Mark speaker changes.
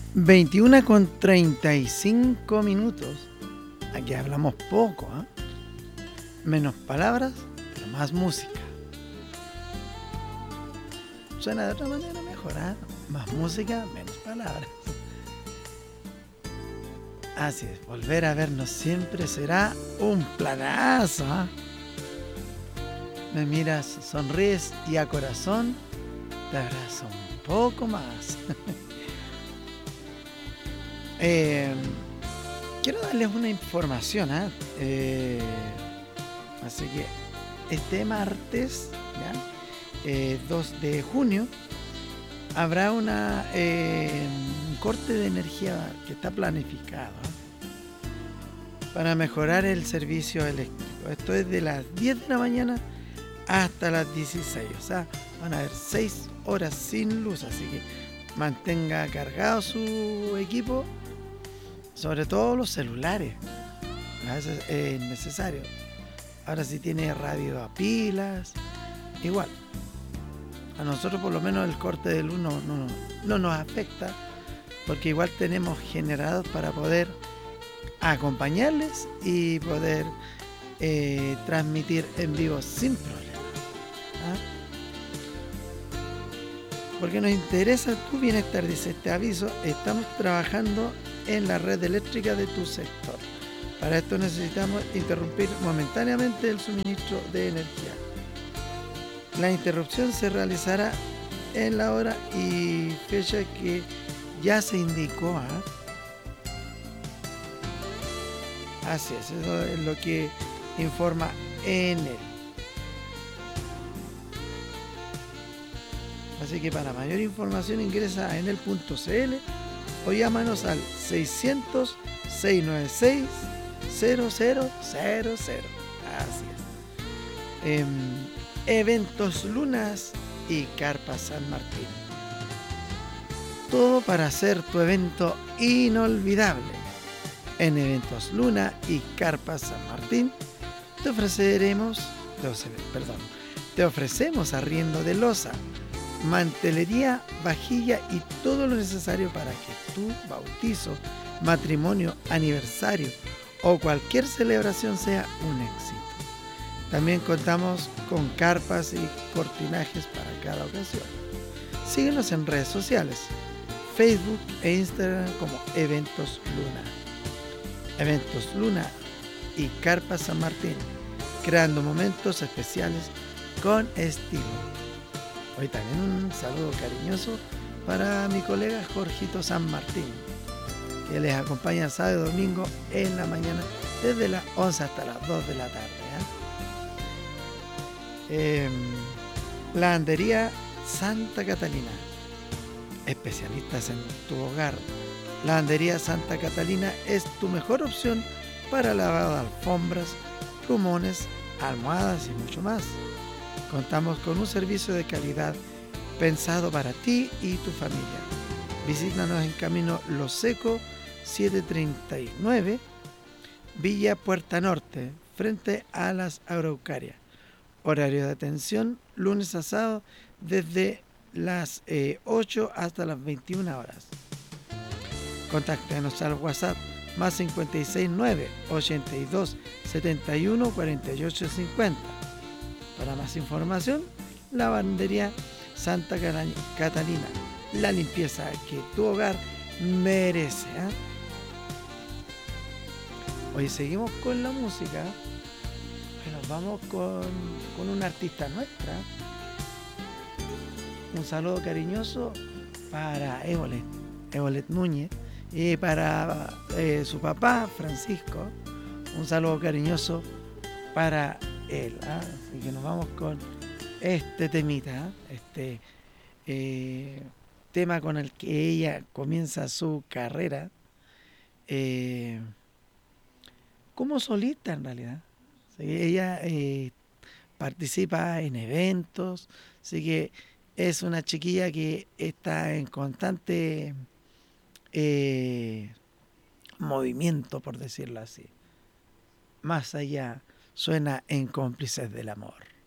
Speaker 1: 21:35. Aquí hablamos poco, ¿eh? Menos palabras, pero más música. Suena de otra manera mejor, ¿eh? Más música, menos palabras. Así es, volver a vernos siempre será un planazo, ¿eh? Me miras, sonríes y a corazón te abrazo un poco más. Quiero darles una información, así que este martes, ¿ya? 2 de junio, habrá un corte de energía que está planificado, para mejorar el servicio eléctrico. Esto es de las 10 de la mañana hasta las 16, o sea, van a haber 6 horas sin luz, así que mantenga cargado su equipo, sobre todo los celulares, a veces es necesario. Ahora si tiene radio a pilas, igual. A nosotros por lo menos el corte de luz no nos afecta, porque igual tenemos generados para poder acompañarles y poder transmitir en vivo sin problema. Porque nos interesa tu bienestar, dice este aviso. Estamos trabajando en la red eléctrica de tu sector. Para esto necesitamos interrumpir momentáneamente el suministro de energía. La interrupción se realizará en la hora y fecha que ya se indicó. Así es, eso es lo que informa Enel. Así que para mayor información ingresa a enel.cl o llámanos al 600-696-0000. Así es. Eventos Lunas y Carpa San Martín. Todo para hacer tu evento inolvidable. En Eventos Luna y Carpa San Martín te ofrecemos arriendo de loza, mantelería, vajilla y todo lo necesario para que tu bautizo, matrimonio, aniversario o cualquier celebración sea un éxito. También contamos con carpas y cortinajes para cada ocasión. Síguenos en redes sociales, Facebook e Instagram como Eventos Luna. Eventos Luna y Carpa San Martín, creando momentos especiales con estilo. Hoy también un saludo cariñoso para mi colega Jorgito San Martín, que les acompaña sábado y domingo en la mañana desde las 11 hasta las 2 de la tarde. Lavandería Santa Catalina, especialistas en tu hogar. Lavandería Santa Catalina es tu mejor opción para lavado de alfombras, plumones, almohadas y mucho más. Contamos con un servicio de calidad pensado para ti y tu familia. Visítanos en Camino Los Secos 739, Villa Puerta Norte, frente a las Araucarias. Horario de atención lunes a sábado desde las 8 hasta las 21 horas. Contáctanos al WhatsApp más 569 82 71 48 50. Para más información, Lavandería Santa Catalina, la limpieza que tu hogar merece. Hoy seguimos con la música y nos vamos con una artista nuestra. Un saludo cariñoso para Evolet Núñez, y para su papá Francisco. Un saludo cariñoso para él. Así que nos vamos con este temita, este tema con el que ella comienza su carrera como solista en realidad. Así que ella participa en eventos, así que es una chiquilla que está en constante movimiento, por decirlo así. Más allá, suena en Cómplices del Amor.